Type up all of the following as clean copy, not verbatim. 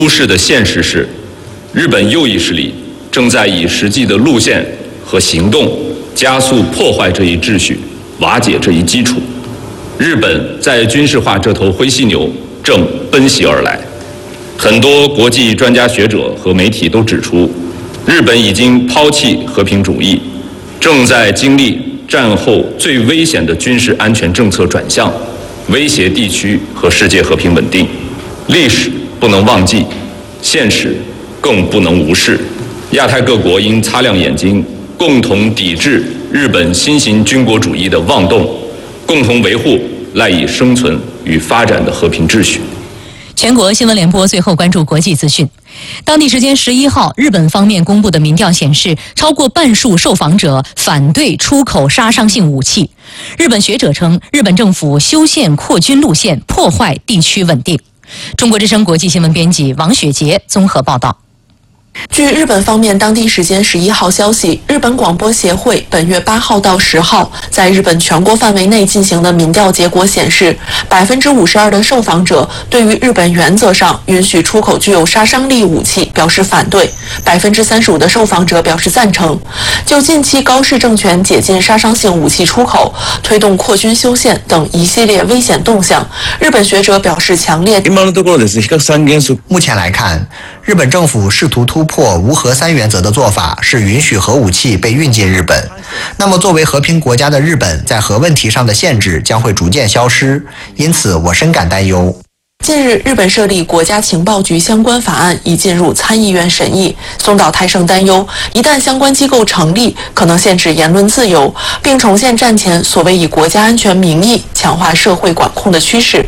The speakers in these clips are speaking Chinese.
忽视的现实是，日本右翼势力正在以实际的路线和行动加速破坏这一秩序，瓦解这一基础。日本在军事化这头灰犀牛正奔袭而来。很多国际专家学者和媒体都指出，日本已经抛弃和平主义，正在经历战后最危险的军事安全政策转向，威胁地区和世界和平稳定。历史不能忘记，现实更不能无视。亚太各国应擦亮眼睛，共同抵制日本新型军国主义的妄动，共同维护赖以生存与发展的和平秩序。 全国新闻联播最后关注国际资讯。当地时间11号，日本方面公布的民调显示，超过半数受访者反对出口杀伤性武器。日本学者称，日本政府修宪扩军路线，破坏地区稳定。中国之声国际新闻编辑王雪杰综合报道。 据日本方面当地时间11号消息，日本广播协会本月8号到10号在日本全国范围内进行的民调结果显示，52%的受访者对于日本原则上允许出口具有杀伤力武器表示反对，35%的受访者表示赞成。就近期高市政权解禁杀伤性武器出口、推动扩军修宪等一系列危险动向，日本学者表示强烈。 目前来看，日本政府试图突破无核三原则的做法是允许核武器被运进日本。那么作为和平国家的日本在核问题上的限制将会逐渐消失，因此我深感担忧。 近日，日本设立国家情报局相关法案已进入参议院审议。松岛泰生担忧，一旦相关机构成立，可能限制言论自由，并重现战前所谓以国家安全名义强化社会管控的趋势。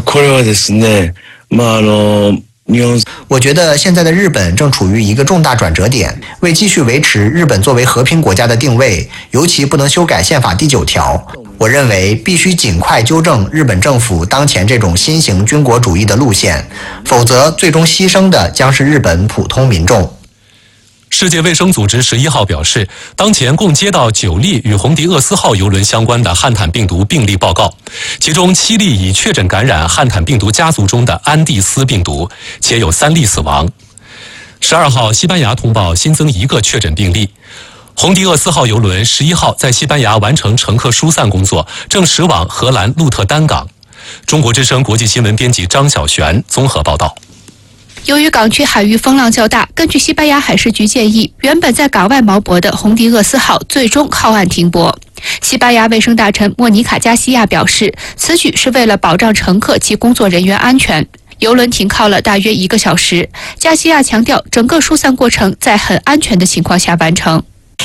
我觉得现在的日本正处于一个重大转折点，为继续维持日本作为和平国家的定位，尤其不能修改宪法第9条。我认为必须尽快纠正日本政府当前这种新型军国主义的路线，否则最终牺牲的将是日本普通民众。 世界卫生组织11号表示，当前共接到9例与红迪厄斯号邮轮相关的汉坦病毒病例报告，其中7例已确诊感染汉坦病毒家族中的安地斯病毒，且有3例死亡。12号，西班牙通报新增1个确诊病例。红迪厄斯号邮轮11号在西班牙完成乘客疏散工作，正驶往荷兰鹿特丹港。中国之声国际新闻编辑张小璇综合报道。 由于港区海域风浪较大，根据西班牙海事局建议，原本在港外锚泊的红迪厄斯号最终靠岸停泊。西班牙卫生大臣莫尼卡·加西亚表示，此举是为了保障乘客及工作人员安全。邮轮停靠了大约1个小时。加西亚强调，整个疏散过程在很安全的情况下完成。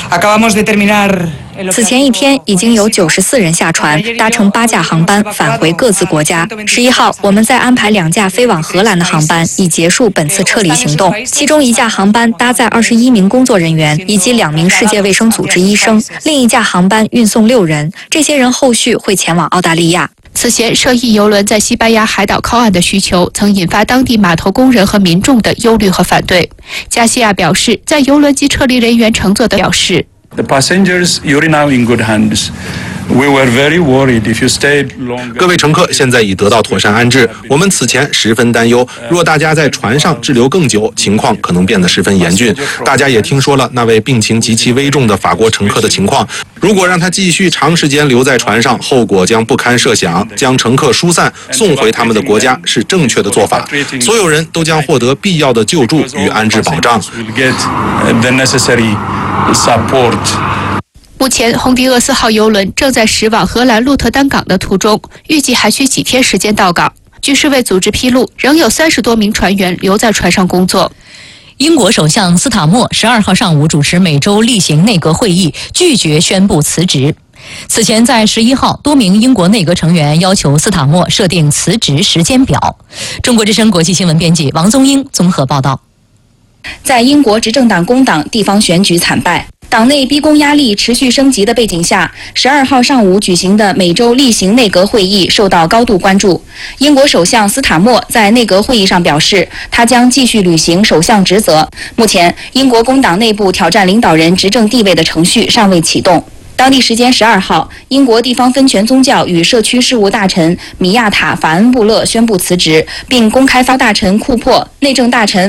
此前一天已经有94人下船，搭乘8架航班返回各自国家。11号，我们再安排2架飞往荷兰的航班，以结束本次撤离行动。其中1架航班搭载21名工作人员以及2名世界卫生组织医生，另1架航班运送6人，这些人后续会前往澳大利亚。 此前，涉疫邮轮在西班牙海岛靠岸的需求曾引发当地码头工人和民众的忧虑和反对。加西亚表示，在邮轮及撤离人员乘坐的表示。 The passengers, you're now in good hands. We were very worried if you stayed longer. 各位乘客现在已得到妥善安置。我们此前十分担忧，若大家在船上滞留更久，情况可能变得十分严峻。大家也听说了那位病情极其危重的法国乘客的情况。如果让他继续长时间留在船上，后果将不堪设想。将乘客疏散送回他们的国家是正确的做法。所有人都将获得必要的救助与安置保障。 目前，红迪厄斯号邮轮正在驶往荷兰鹿特丹港的途中，预计还需几天时间到港。据世卫组织披露，仍有30多名船员留在船上工作。 英国首相斯塔默12号上午主持每周例行内阁会议，拒绝宣布辞职。此前，在11号，多名英国内阁成员要求斯塔默设定辞职时间表。中国之声国际新闻编辑王宗英综合报道。 在英国执政党工党地方选举惨败，党内逼宫压力持续升级的背景下，12号上午举行的每周例行内阁会议受到高度关注。英国首相斯塔默在内阁会议上表示，他将继续履行首相职责。目前，英国工党内部挑战领导人执政地位的程序尚未启动。 当地时间12号，英国地方分权宗教与社区事务大臣米亚塔·法恩布勒宣布辞职，并公开发大臣库珀、内政大臣